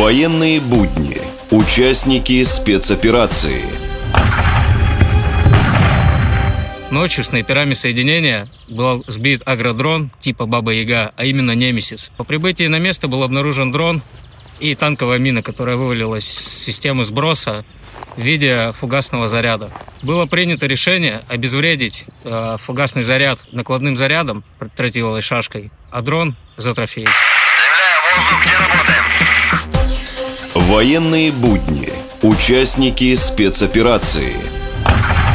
Военные будни. Участники спецоперации. Ночью снайперами соединения был сбит агродрон типа Баба-Яга, а именно Немесис. По прибытии на место был обнаружен дрон и танковая мина, которая вывалилась с системы сброса в виде фугасного заряда. Было принято решение обезвредить фугасный заряд накладным зарядом, тротиловой шашкой, а дрон за трофей. Земля, воздух, где работаем? Военные будни. Участники спецоперации.